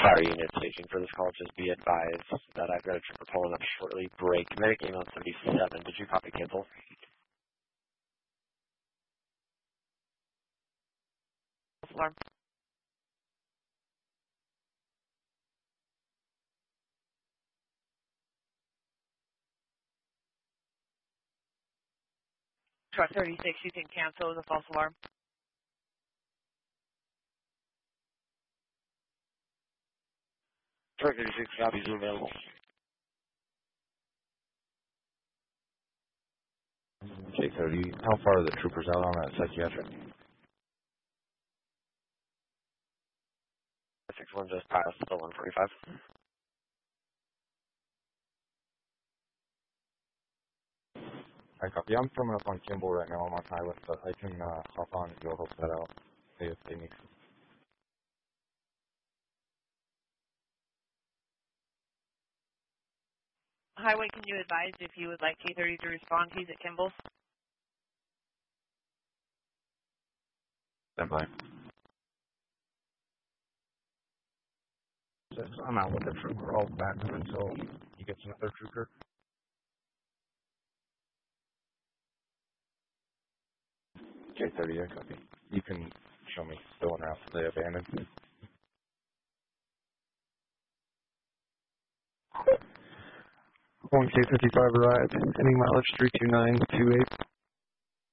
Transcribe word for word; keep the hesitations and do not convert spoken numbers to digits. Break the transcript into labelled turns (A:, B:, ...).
A: fire unit staging for this call. Just be advised that I've got a trooper pulling up shortly. Break. Medic aim on seventy-seven. Did you copy cancel?
B: Alarm. Truck thirty-six, you can cancel the false alarm.
A: Truck thirty-six copies are available.
C: J thirty, how far are the troopers out on that psychiatric?
A: six one just passed the one forty-five.
C: I copy. I'm coming up on Kimball right now on my pilot, but I can uh, hop on and go help that out if they need to.
B: Highway, can you advise if you would like K thirty to respond? He's at Kimball's.
C: Stand by. I'm out with the trooper. I'll back him until he gets another trooper. J thirty, I copy. You can show me still in route to the abandoned.
D: one K fifty-five arrived. Ending mileage three two nine two eight.